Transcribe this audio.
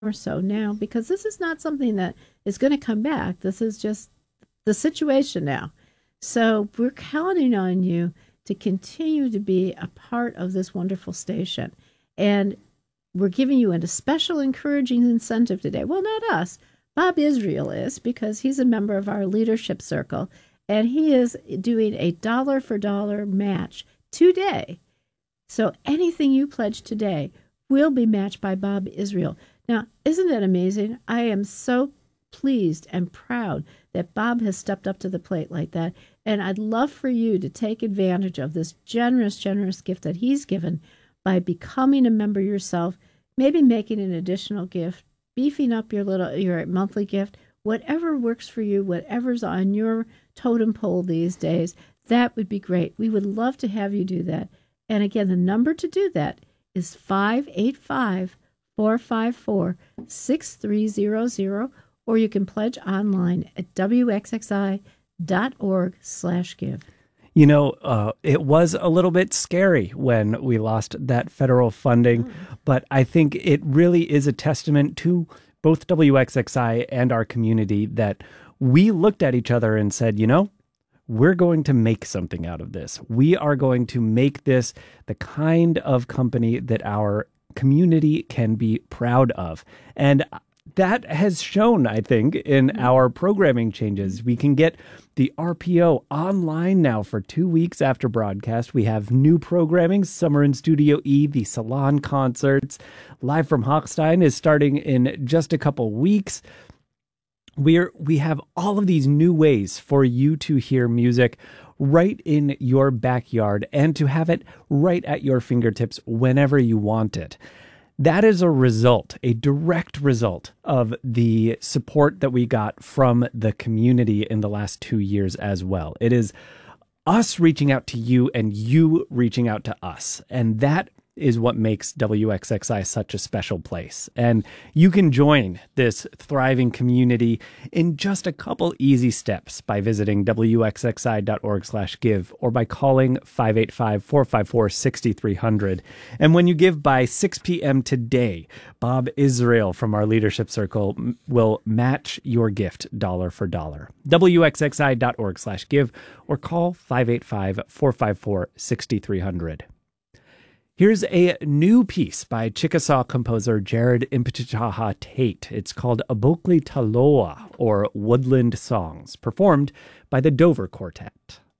more so now, because this is not something that is going to come back. This is just the situation now. So we're counting on you to continue to be a part of this wonderful station. And we're giving you a special encouraging incentive today. Well, not us. Bob Israel is, because he's a member of our leadership circle, and he is doing a dollar for dollar match today. So anything you pledge today will be matched by Bob Israel. Now, isn't that amazing? I am so pleased and proud that Bob has stepped up to the plate like that. And I'd love for you to take advantage of this generous, generous gift that he's given by becoming a member yourself, maybe making an additional gift, beefing up your monthly gift, whatever works for you, whatever's on your totem pole these days, that would be great. We would love to have you do that. And again, the number to do that is 585-454-6300, or you can pledge online at wxxi.org/give. You know, it was a little bit scary when we lost that federal funding, but I think it really is a testament to both WXXI and our community that we looked at each other and said, you know, we're going to make something out of this. We are going to make this the kind of company that our community can be proud of. And that has shown, I think, in our programming changes. We can get the RPO online now for 2 weeks after broadcast. We have new programming, Summer in Studio E, the Salon concerts. Live from Hochstein is starting in just a couple weeks. We have all of these new ways for you to hear music right in your backyard and to have it right at your fingertips whenever you want it. That is a direct result of the support that we got from the community in the last 2 years as well. It is us reaching out to you and you reaching out to us. And that is what makes WXXI such a special place. And you can join this thriving community in just a couple easy steps by visiting wxxi.org/give or by calling 585-454-6300. And when you give by 6 p.m. today, Bob Israel from our leadership circle will match your gift dollar for dollar. wxxi.org/give or call 585-454-6300. Here's a new piece by Chickasaw composer Jared Impetichaha Tate. It's called Abokli Taloa, or Woodland Songs, performed by the Dover Quartet.